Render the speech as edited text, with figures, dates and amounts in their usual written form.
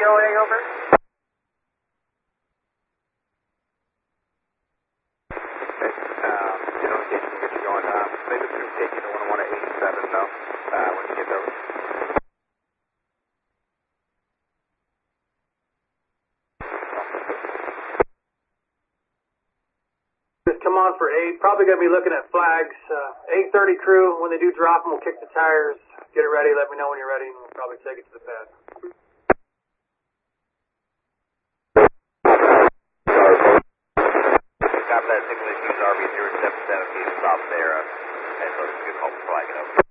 DOA, over. Engagement will get you going. Maybe through taking the 101 at 87, though, when you get over. Just come on for 8. Probably going to be looking at flags. 8:30 crew, when they do drop them, we'll kick the tires. Get it ready. Let me know when you're ready, and we'll probably take it to the pad. Copy that. Signal issues RV 077 feet south there. And so it's a good call for flagging over.